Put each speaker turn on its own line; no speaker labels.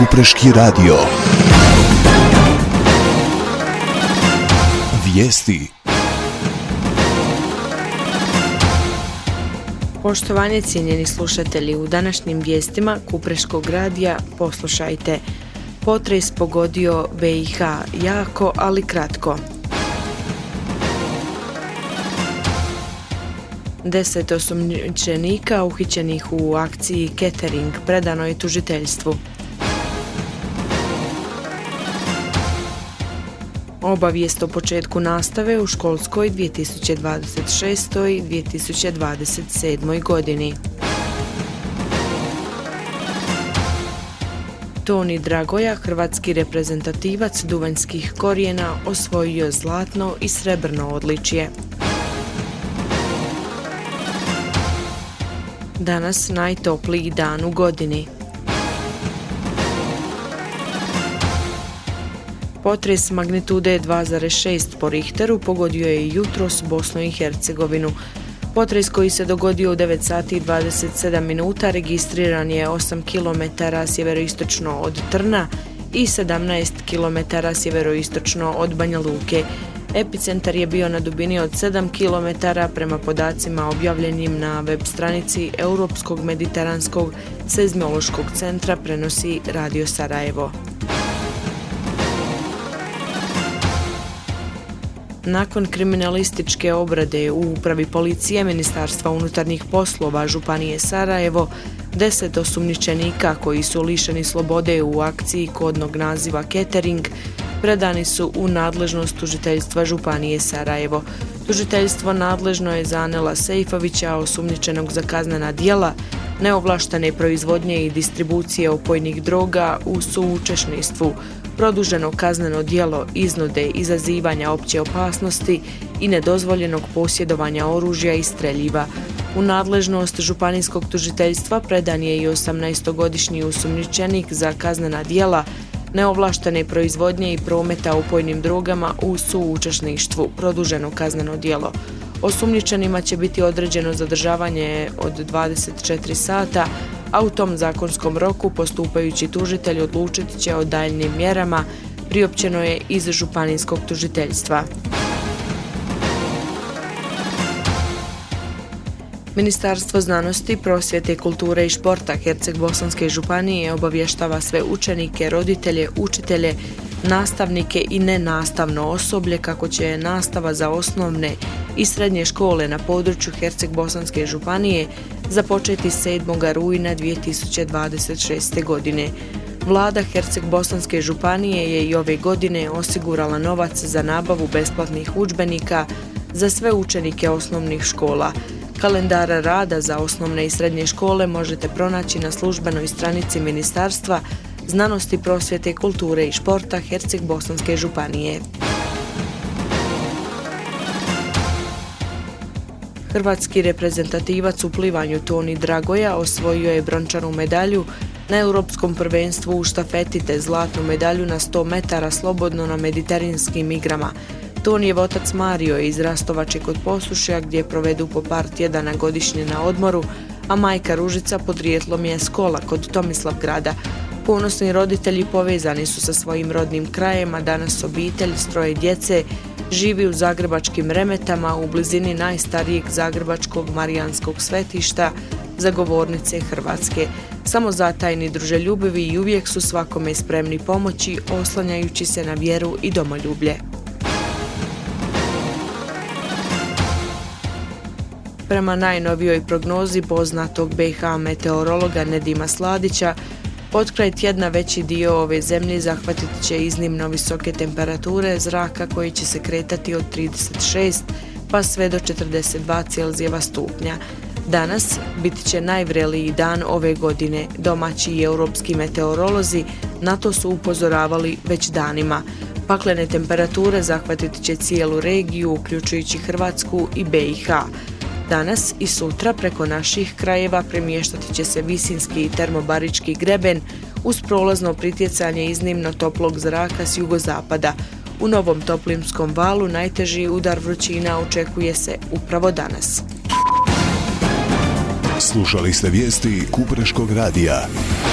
Kupreški radio. Vijesti.
Poštovanje cijenjeni slušatelji, u današnjim vijestima Kupreškog radija poslušajte. Potres pogodio BiH jako, ali kratko. 10 osumnjičenika uhićenih u akciji Catering predano je tužiteljstvu. Obavijest o početku nastave u školskoj 2026-2027. godini. Toni Dragoja, hrvatski reprezentativac duvanjskih korijena, osvojio zlatno i srebrno odličje. Danas najtopliji dan u godini. Potres magnitude 2,6 po Richteru pogodio je jutros Bosnu i Hercegovinu. Potres koji se dogodio u 9 sati i 27 minuta registriran je 8 km sjeveroistočno od Trna i 17 km sjeveroistočno od Banja Luke. Epicentar je bio na dubini od 7 km prema podacima objavljenim na web stranici Europskog mediteranskog seizmološkog centra, prenosi Radio Sarajevo. Nakon kriminalističke obrade u upravi policije Ministarstva unutarnjih poslova Županije Sarajevo, 10 osumnjičenika koji su lišeni slobode u akciji kodnog naziva Catering predani su u nadležnost tužiteljstva Županije Sarajevo. Tužiteljstvo nadležno je za Anela Sejfovića, osumnjičenog za kaznena djela neovlaštene proizvodnje i distribucije opojnih droga u suučesništvu, produženo kazneno djelo iznude, izazivanja opće opasnosti i nedozvoljenog posjedovanja oružja i streljiva. U nadležnost županijskog tužiteljstva predan je i 18-godišnji osumnjičenik za kaznena djela neovlaštene proizvodnje i prometa opojnim drogama u suučesništvu, produženo kazneno djelo. Osumnjičenima će biti određeno zadržavanje od 24 sata, a u tom zakonskom roku postupajući tužitelj odlučit će o daljnjim mjerama, priopćeno je iz županijskog tužiteljstva. Ministarstvo znanosti, prosvjete, kulture i športa Herceg-Bosanske županije obavještava sve učenike, roditelje, učitelje, nastavnike i nenastavno osoblje kako će nastava za osnovne i srednje škole na području Herceg-Bosanske županije započeti 7. rujna 2026. godine. Vlada Herceg-Bosanske županije je i ove godine osigurala novac za nabavu besplatnih udžbenika za sve učenike osnovnih škola. Kalendara rada za osnovne i srednje škole možete pronaći na službenoj stranici Ministarstva znanosti, prosvjete, kulture i športa Herceg-Bosanske županije. Hrvatski reprezentativac u plivanju Toni Dragoja osvojio je brončanu medalju na Europskom prvenstvu u štafeti te zlatnu medalju na 100 metara slobodno na Mediteranskim igrama. Tonijev otac Mario je iz Rastovače kod Posušja gdje provedu po par tjedana godišnje na odmoru, a majka Ružica podrijetlom je s Kola kod Tomislavgrada. Ponosni roditelji povezani su sa svojim rodnim krajem, a danas obitelj s 3 djece živi u zagrebačkim Remetama u blizini najstarijeg zagrebačkog Marijanskog svetišta, zagovornice Hrvatske. Samozatajni, druželjubivi i uvijek su svakome spremni pomoći, oslanjajući se na vjeru i domoljublje. Prema najnovijoj prognozi poznatog BiH meteorologa Nedima Sladića, potkraj tjedna veći dio ove zemlje zahvatit će iznimno visoke temperature zraka koji će se kretati od 36 pa sve do 42 Celzijeva stupnja. Danas bit će najvreliji dan ove godine. Domaći i europski meteorolozi na to su upozoravali već danima. Paklene temperature zahvatit će cijelu regiju, uključujući Hrvatsku i BiH. Danas i sutra preko naših krajeva premještati će se Visinski i Termobarički greben uz prolazno pritjecanje iznimno toplog zraka s jugozapada. U novom toplimskom valu najteži udar vrućina očekuje se upravo danas.
Slušali ste vijesti Kupreškog radija.